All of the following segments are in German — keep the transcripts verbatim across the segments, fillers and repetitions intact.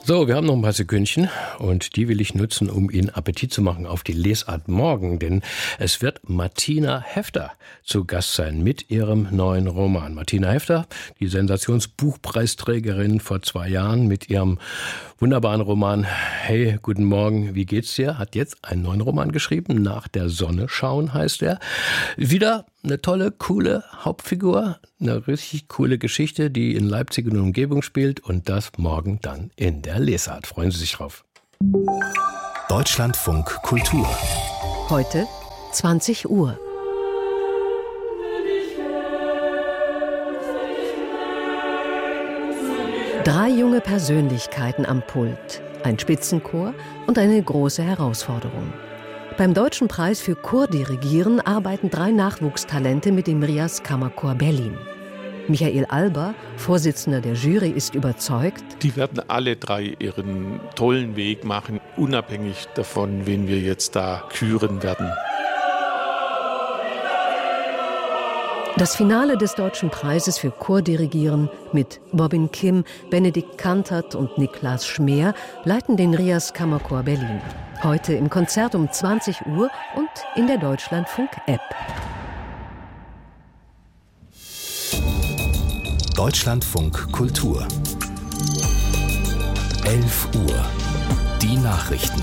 So, wir haben noch ein paar Sekündchen und die will ich nutzen, um Ihnen Appetit zu machen auf die Lesart morgen, denn es wird Martina Hefter zu Gast sein mit ihrem neuen Roman. Martina Hefter, die Sensationsbuchpreisträgerin vor zwei Jahren mit ihrem wunderbaren Roman Hey, guten Morgen, wie geht's dir? Hat jetzt einen neuen Roman geschrieben, Nach der Sonne schauen heißt er. Wieder eine tolle, coole Hauptfigur, eine richtig coole Geschichte, die in Leipzig und Umgebung spielt und das morgen dann in der Lesart. Freuen Sie sich drauf. Deutschlandfunk Kultur. Heute zwanzig Uhr. Drei junge Persönlichkeiten am Pult, ein Spitzenchor und eine große Herausforderung. Beim Deutschen Preis für Chordirigieren arbeiten drei Nachwuchstalente mit dem Rias Kammerchor Berlin. Michael Alber, Vorsitzender der Jury, ist überzeugt: Die werden alle drei ihren tollen Weg machen, unabhängig davon, wen wir jetzt da küren werden. Das Finale des Deutschen Preises für Chordirigieren mit Bobbin Kim, Benedikt Kantert und Niklas Schmeer leiten den Rias Kammerchor Berlin. Heute im Konzert um zwanzig Uhr und in der Deutschlandfunk-App. Deutschlandfunk Kultur. elf Uhr. Die Nachrichten.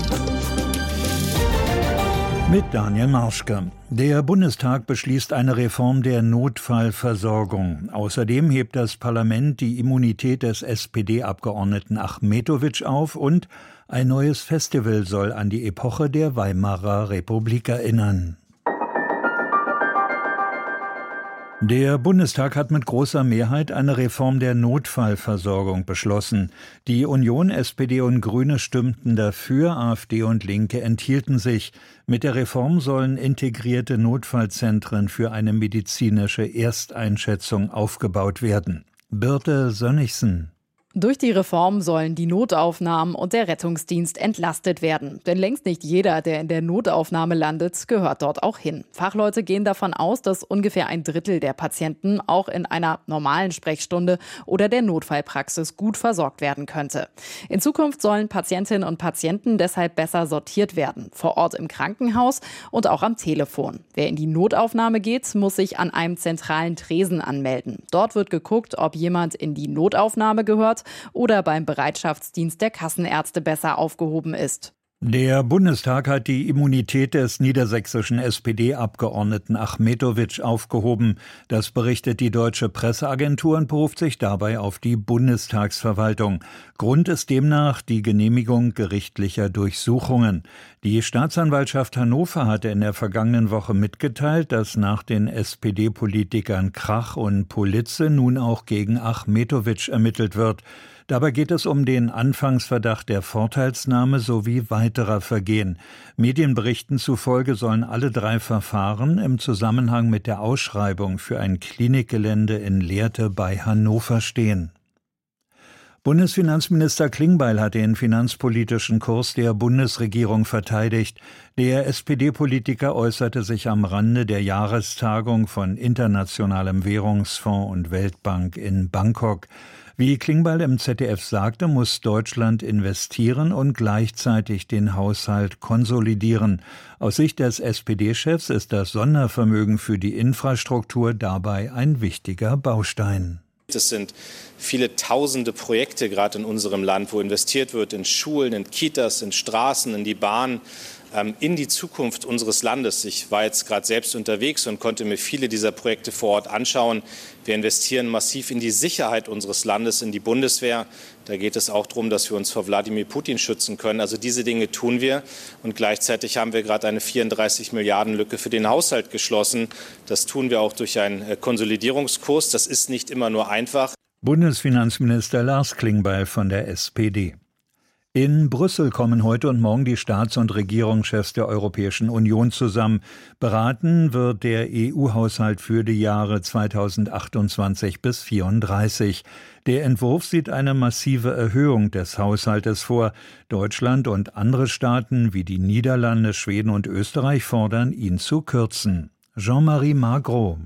Mit Daniel Marschke. Der Bundestag beschließt eine Reform der Notfallversorgung. Außerdem hebt das Parlament die Immunität des S P D-Abgeordneten Achmetović auf und ein neues Festival soll an die Epoche der Weimarer Republik erinnern. Der Bundestag hat mit großer Mehrheit eine Reform der Notfallversorgung beschlossen. Die Union, S P D und Grüne stimmten dafür, AfD und Linke enthielten sich. Mit der Reform sollen integrierte Notfallzentren für eine medizinische Ersteinschätzung aufgebaut werden. Birte Sönnigsen. Durch die Reform sollen die Notaufnahmen und der Rettungsdienst entlastet werden. Denn längst nicht jeder, der in der Notaufnahme landet, gehört dort auch hin. Fachleute gehen davon aus, dass ungefähr ein Drittel der Patienten auch in einer normalen Sprechstunde oder der Notfallpraxis gut versorgt werden könnte. In Zukunft sollen Patientinnen und Patienten deshalb besser sortiert werden. Vor Ort im Krankenhaus und auch am Telefon. Wer in die Notaufnahme geht, muss sich an einem zentralen Tresen anmelden. Dort wird geguckt, ob jemand in die Notaufnahme gehört oder beim Bereitschaftsdienst der Kassenärzte besser aufgehoben ist. Der Bundestag hat die Immunität des niedersächsischen S P D-Abgeordneten Achmetović aufgehoben. Das berichtet die Deutsche Presseagentur und beruft sich dabei auf die Bundestagsverwaltung. Grund ist demnach die Genehmigung gerichtlicher Durchsuchungen. Die Staatsanwaltschaft Hannover hatte in der vergangenen Woche mitgeteilt, dass nach den S P D-Politikern Krach und Politze nun auch gegen Achmetović ermittelt wird. Dabei geht es um den Anfangsverdacht der Vorteilsnahme sowie weiterer Vergehen. Medienberichten zufolge sollen alle drei Verfahren im Zusammenhang mit der Ausschreibung für ein Klinikgelände in Lehrte bei Hannover stehen. Bundesfinanzminister Klingbeil hat den finanzpolitischen Kurs der Bundesregierung verteidigt. Der S P D-Politiker äußerte sich am Rande der Jahrestagung von Internationalem Währungsfonds und Weltbank in Bangkok. Wie Klingbeil im Z D F sagte, muss Deutschland investieren und gleichzeitig den Haushalt konsolidieren. Aus Sicht des S P D-Chefs ist das Sondervermögen für die Infrastruktur dabei ein wichtiger Baustein. Es sind viele tausende Projekte gerade in unserem Land, wo investiert wird in Schulen, in Kitas, in Straßen, in die Bahn, in die Zukunft unseres Landes. Ich war jetzt gerade selbst unterwegs und konnte mir viele dieser Projekte vor Ort anschauen. Wir investieren massiv in die Sicherheit unseres Landes, in die Bundeswehr. Da geht es auch darum, dass wir uns vor Wladimir Putin schützen können. Also diese Dinge tun wir. Und gleichzeitig haben wir gerade eine vierunddreißig Milliarden Lücke für den Haushalt geschlossen. Das tun wir auch durch einen Konsolidierungskurs. Das ist nicht immer nur einfach. Bundesfinanzminister Lars Klingbeil von der S P D. In Brüssel kommen heute und morgen die Staats- und Regierungschefs der Europäischen Union zusammen. Beraten wird der E U-Haushalt für die Jahre zweitausendachtundzwanzig bis vierunddreißig. Der Entwurf sieht eine massive Erhöhung des Haushaltes vor. Deutschland und andere Staaten wie die Niederlande, Schweden und Österreich fordern, ihn zu kürzen. Jean-Marie Magro.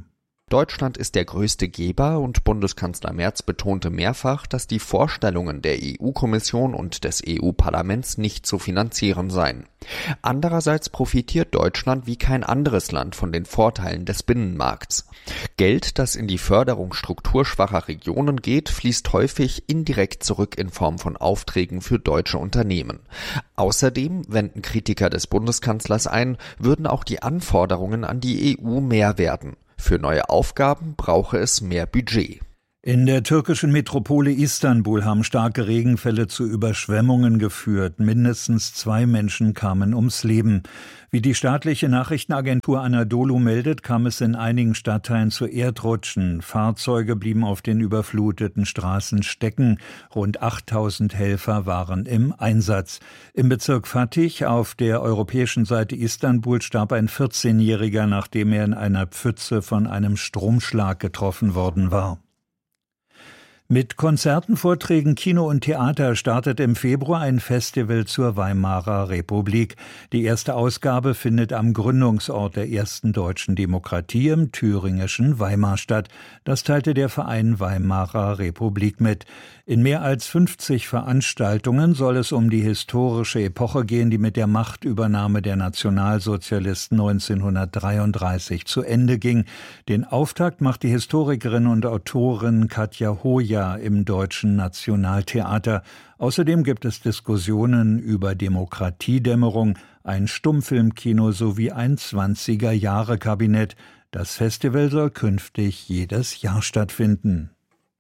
Deutschland ist der größte Geber und Bundeskanzler Merz betonte mehrfach, dass die Vorstellungen der E U-Kommission und des E U-Parlaments nicht zu finanzieren seien. Andererseits profitiert Deutschland wie kein anderes Land von den Vorteilen des Binnenmarkts. Geld, das in die Förderung strukturschwacher Regionen geht, fließt häufig indirekt zurück in Form von Aufträgen für deutsche Unternehmen. Außerdem, wenden Kritiker des Bundeskanzlers ein, würden auch die Anforderungen an die E U mehr werden. Für neue Aufgaben brauche es mehr Budget. In der türkischen Metropole Istanbul haben starke Regenfälle zu Überschwemmungen geführt. Mindestens zwei Menschen kamen ums Leben. Wie die staatliche Nachrichtenagentur Anadolu meldet, kam es in einigen Stadtteilen zu Erdrutschen. Fahrzeuge blieben auf den überfluteten Straßen stecken. Rund achttausend Helfer waren im Einsatz. Im Bezirk Fatih auf der europäischen Seite Istanbul starb ein vierzehnjähriger, nachdem er in einer Pfütze von einem Stromschlag getroffen worden war. Mit Konzerten, Vorträgen, Kino und Theater startet im Februar ein Festival zur Weimarer Republik. Die erste Ausgabe findet am Gründungsort der ersten deutschen Demokratie im thüringischen Weimar statt. Das teilte der Verein Weimarer Republik mit. In mehr als fünfzig Veranstaltungen soll es um die historische Epoche gehen, die mit der Machtübernahme der Nationalsozialisten neunzehnhundertdreiunddreißig zu Ende ging. Den Auftakt macht die Historikerin und Autorin Katja Hoja im Deutschen Nationaltheater. Außerdem gibt es Diskussionen über Demokratiedämmerung, ein Stummfilmkino sowie ein zwanziger-Jahre-Kabinett. Das Festival soll künftig jedes Jahr stattfinden.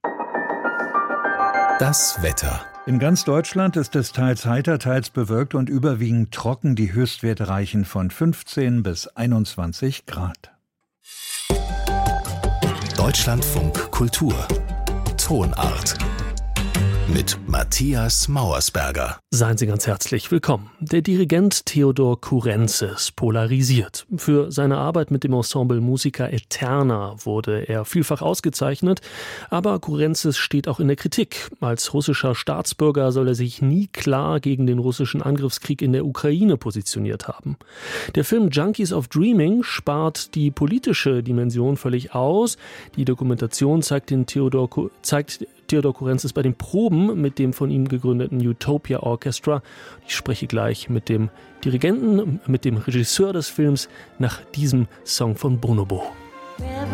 Das Wetter. In ganz Deutschland ist es teils heiter, teils bewölkt und überwiegend trocken. Die Höchstwerte reichen von fünfzehn bis einundzwanzig Grad. Deutschlandfunk Kultur. Tonart. Mit Matthias Mauersberger. Seien Sie ganz herzlich willkommen. Der Dirigent Theodor Kurenzis polarisiert. Für seine Arbeit mit dem Ensemble Musica Eterna wurde er vielfach ausgezeichnet. Aber Kurenzis steht auch in der Kritik. Als russischer Staatsbürger soll er sich nie klar gegen den russischen Angriffskrieg in der Ukraine positioniert haben. Der Film Junkies of Dreaming spart die politische Dimension völlig aus. Die Dokumentation zeigt den Theodor zeigt Theodor Kurenzis bei den Proben mit dem von ihm gegründeten Utopia Orchestra. Ich spreche gleich mit dem Dirigenten, mit dem Regisseur des Films nach diesem Song von Bonobo.